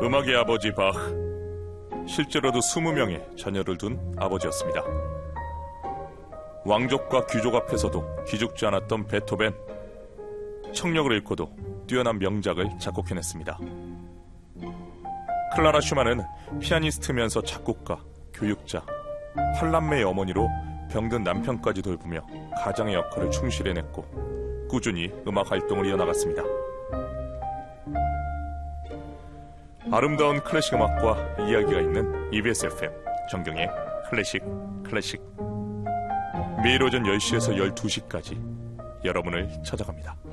음악의 아버지 바흐, 실제로도 20명의 자녀를 둔 아버지였습니다. 왕족과 귀족 앞에서도 기죽지 않았던 베토벤, 청력을 잃고도 뛰어난 명작을 작곡해냈습니다. 클라라 슈만은 피아니스트면서 작곡가, 교육자, 팔남매의 어머니로 병든 남편까지 돌보며 가장의 역할을 충실히 해냈고 꾸준히 음악 활동을 이어나갔습니다. 아름다운 클래식 음악과 이야기가 있는 EBS FM 정경의 클래식 매일 오전 10시에서 12시까지 여러분을 찾아갑니다.